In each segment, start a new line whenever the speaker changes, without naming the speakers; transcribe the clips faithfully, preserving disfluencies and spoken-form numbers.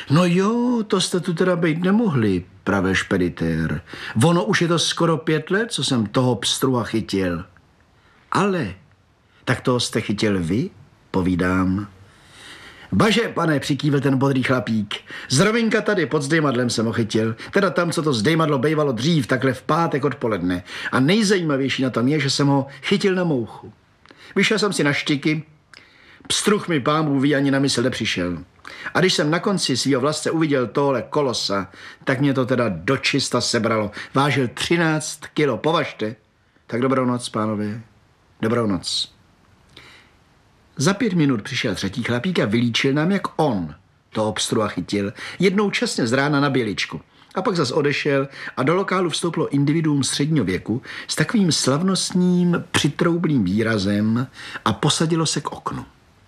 No jo, to jste tu teda být nemohli, pravé špeditér. Ono už je to skoro pět let, co jsem toho pstruha chytil. Ale, tak toho jste chytil vy, povídám. Baže, pane, přikývil ten bodrý chlapík. Zrovna tady pod zdejmadlem jsem ho chytil. Teda tam, co to zdejmadlo bejvalo dřív, takhle v pátek odpoledne. A nejzajímavější na tom je, že jsem ho chytil na mouchu. Vyšel jsem si na štiky, pstruh mi pán Bůh ví, ani na mysl nepřišel. A když jsem na konci svýho vlastce uviděl tohle kolosa, tak mě to teda dočista sebralo. Vážil třináct kilo, považte. Tak dobrou noc, pánové. Dobrou noc. Za pět minut přišel třetí chlapík a vylíčil nám, jak on toho pstruha chytil. Jednou časně z rána na běličku. A pak zas odešel a do lokálu vstoupilo individuum středního věku s takovým slavnostním přitroublým výrazem a posadilo se k oknu.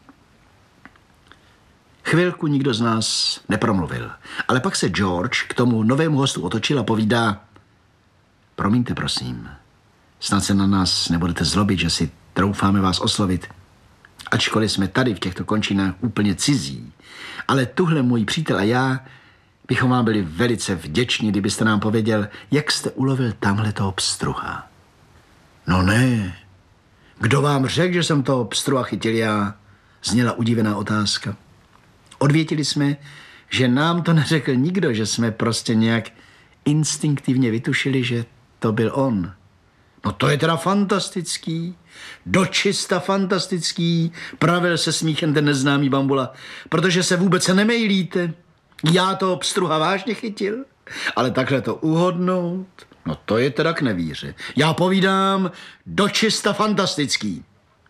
Chvilku nikdo z nás nepromluvil, ale pak se George k tomu novému hostu otočil a povídá: promiňte, prosím, snad se na nás nebudete zlobit, že si troufáme vás oslovit. Ačkoliv jsme tady v těchto končinách úplně cizí, ale tuhle můj přítel a já bychom vám byli velice vděční, kdybyste nám pověděl, jak jste ulovil tamhle toho pstruha. No ne, kdo vám řekl, že jsem toho pstruha chytil já? Zněla udivená otázka. Odvětili jsme, že nám to neřekl nikdo, že jsme prostě nějak instinktivně vytušili, že to byl on. No to je teda fantastický, dočista fantastický, pravil se smíchem ten neznámý Bambula, protože se vůbec nemejlíte. Já toho pstruha vážně chytil, ale takhle to uhodnout, no to je teda k nevíře. Já povídám, dočista fantastický.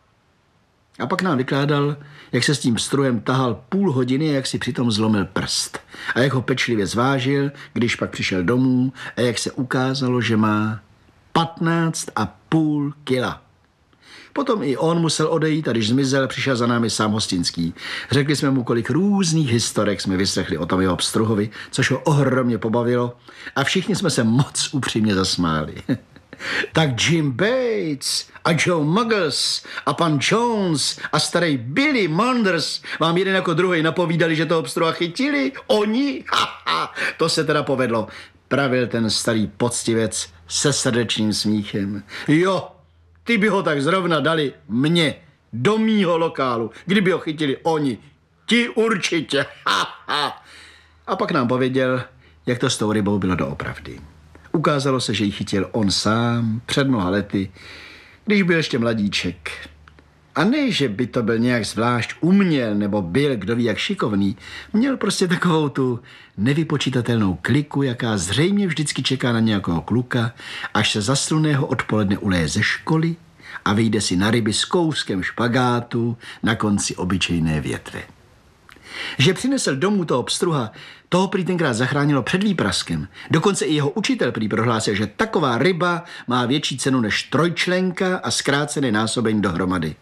A pak nám vykládal, jak se s tím pstruhem tahal půl hodiny, jak si přitom zlomil prst. A jak ho pečlivě zvážil, když pak přišel domů a jak se ukázalo, že má patnáct a půl kila. Potom i on musel odejít a když zmizel, přišel za námi sám Hostinský. Řekli jsme mu, kolik různých historek jsme vyslechli o tom jeho pstruhovi, což ho ohromně pobavilo a všichni jsme se moc upřímně zasmáli. Tak Jim Bates a Joe Muggles a pan Jones a starý Billy Manders vám jeden jako druhý napovídali, že toho pstruha chytili? Oni? Ha, ha, to se teda povedlo, pravil ten starý poctivec se srdečným smíchem. Jo, ty by ho tak zrovna dali mně, do mýho lokálu, kdyby ho chytili oni. Ti určitě. Ha, ha. A pak nám pověděl, jak to s tou rybou bylo doopravdy. Ukázalo se, že ji chytil on sám před mnoha lety, když byl ještě mladíček. A ne, že by to byl nějak zvlášť uměl, nebo byl kdo ví jak šikovný, měl prostě takovou tu nevypočítatelnou kliku, jaká zřejmě vždycky čeká na nějakého kluka, až se za slunného odpoledne uleje ze školy a vyjde si na ryby s kouskem špagátu na konci obyčejné větve. Že přinesl domů toho pstruha, toho prý tenkrát zachránilo před výpraskem. Dokonce i jeho učitel prý prohlásil, že taková ryba má větší cenu než trojčlenka a zkrácený násobeň dohromady.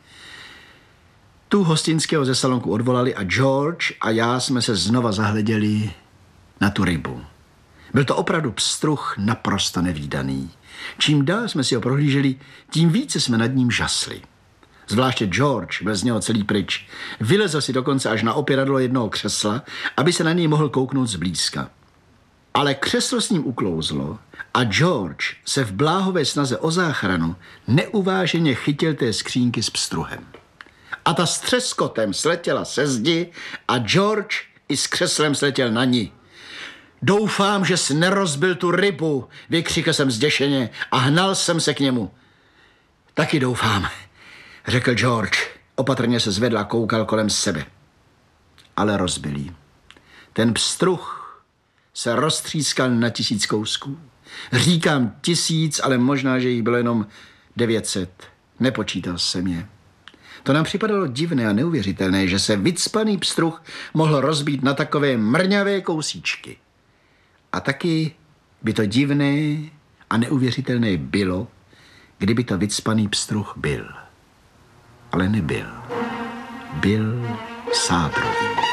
Tu Hostinského ze salonku odvolali a George a já jsme se znova zahleděli na tu rybu. Byl to opravdu pstruh naprosto nevídaný. Čím dál jsme si ho prohlíželi, tím více jsme nad ním žasli. Zvláště George byl z něho celý pryč. Vylezl si dokonce až na opěradlo jednoho křesla, aby se na něj mohl kouknout zblízka. Ale křeslo s ním uklouzlo a George se v bláhové snaze o záchranu neuváženě chytil té skřínky s pstruhem. A ta s třeskotem sletěla se zdi a George i s křeslem sletěl na ní. Doufám, že jsi nerozbil tu rybu, vykřikl jsem zděšeně a hnal jsem se k němu. Taky doufám, řekl George. Opatrně se zvedl a koukal kolem sebe. Ale rozbil jí. Ten pstruh se roztřískal na tisíc kousků. Říkám tisíc, ale možná, že jich bylo jenom devět set. Nepočítal jsem je. To nám připadalo divné a neuvěřitelné, že se vycpaný pstruh mohl rozbít na takové mrňavé kousíčky. A taky by to divné a neuvěřitelné bylo, kdyby to vycpaný pstruh byl. Ale nebyl. Byl sádrový.